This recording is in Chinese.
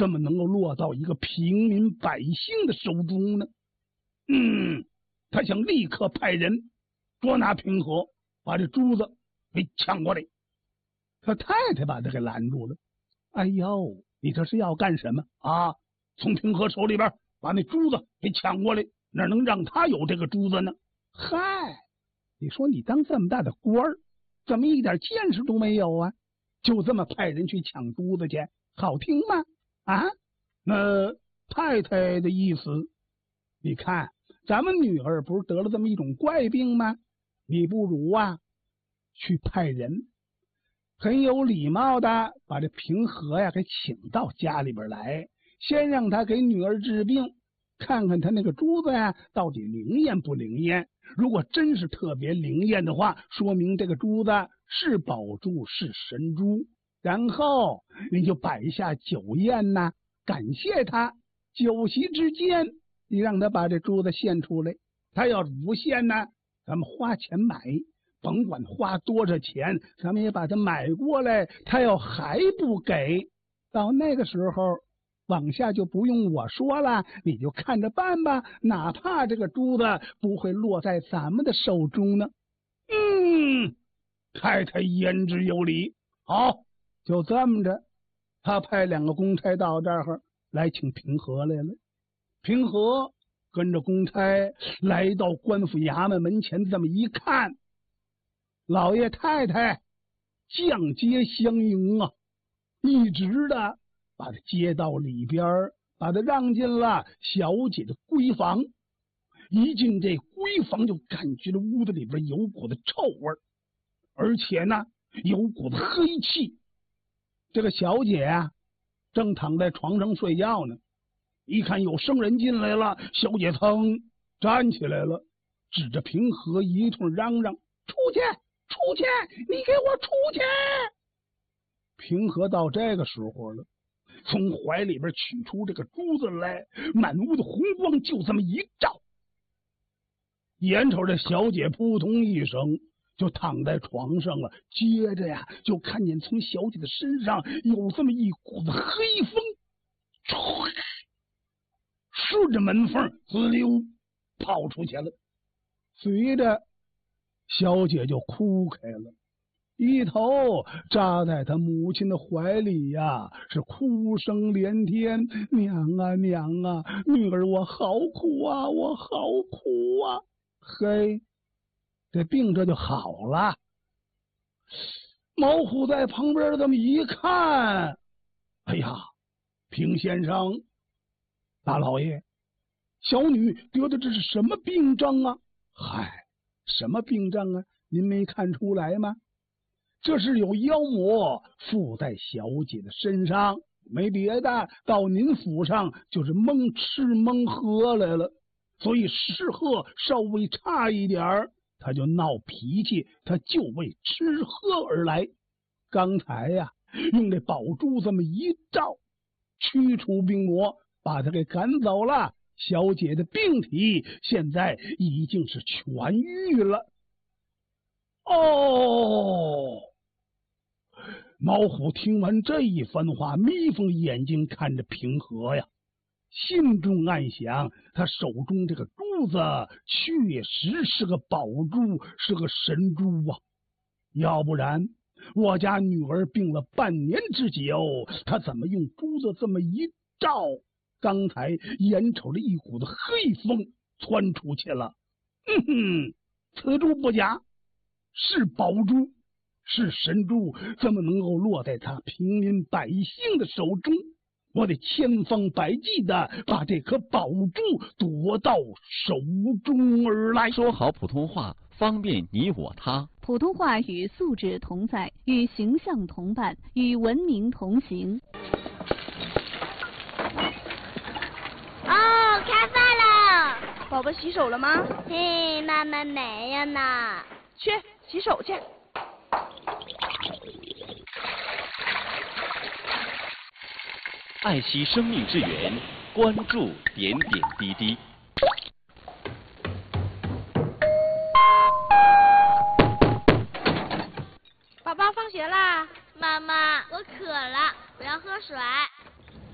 怎么能够落到一个平民百姓的手中呢？他想立刻派人捉拿平和，把这珠子给抢过来。他太太把他给拦住了。哎呦，你这是要干什么啊？从平和手里边把那珠子给抢过来，哪能让他有这个珠子呢？嗨，你说你当这么大的官儿，怎么一点见识都没有啊？就这么派人去抢珠子去，好听吗？啊，那太太的意思，你看咱们女儿不是得了这么一种怪病吗？你不如啊去派人很有礼貌的把这平和呀给请到家里边来，先让他给女儿治病，看看他那个珠子呀到底灵验不灵验。如果真是特别灵验的话，说明这个珠子是宝珠，是神珠。然后你就摆下酒宴呐，感谢他。酒席之间，你让他把这珠子献出来。他要是不献呢，咱们花钱买，甭管花多少钱，咱们也把它买过来。他要还不给，到那个时候往下就不用我说了，你就看着办吧，哪怕这个珠子不会落在咱们的手中呢。太太言之有理。好，就这么着，他派2个公差到这儿来请平和来了。平和跟着公差来到官府衙门门前，这么一看，老爷太太降阶相迎啊，一直的把他接到里边，把他让进了小姐的闺房。一进这闺房，就感觉这屋子里边有股子臭味，而且呢有股子黑气。这个小姐啊正躺在床上睡觉呢，一看有生人进来了，小姐噌站起来了，指着平和一通嚷嚷：出去，出去，你给我出去！平和到这个时候了，从怀里边取出这个珠子来，满屋的红光就这么一照，眼瞅着小姐扑通一声就躺在床上了。接着呀，就看见从小姐的身上有这么一股子黑风，顺着门缝滋溜跑出去了。随着小姐就哭开了，一头扎在她母亲的怀里呀，是哭声连天。娘啊娘啊，女儿我好苦啊，我好苦啊。嘿，这病这就好了。毛虎在旁边这么一看，哎呀，平先生，大老爷，小女得的这是什么病症啊？嗨，什么病症啊？您没看出来吗？这是有妖魔附在小姐的身上，没别的，到您府上就是蒙吃蒙喝来了。所以吃喝稍微差一点，他就闹脾气，他就为吃喝而来。刚才呀，用这宝珠这么一照，驱除病魔，把他给赶走了。小姐的病体现在已经是痊愈了。哦，毛虎听完这一番话，眯缝眼睛看着平和呀，心中暗想，他手中这个珠子确实是个宝珠，是个神珠啊！要不然我家女儿病了半年之久，他怎么用珠子这么一照，刚才眼瞅着一股子黑风窜出去了。此珠不假，是宝珠，是神珠，怎么能够落在他平民百姓的手中？我得千方百计的把这颗宝珠夺到手中而来。 说好普通话，方便你我他。 普通话与素质同在，与形象同伴，与文明同行。 哦，开饭了！ 宝宝洗手了吗？ 嘿，妈妈没有呢。 去洗手去。 爱惜生命之源，关注点点滴滴。 宝宝放学啦！ 妈妈，我渴了，我要喝水。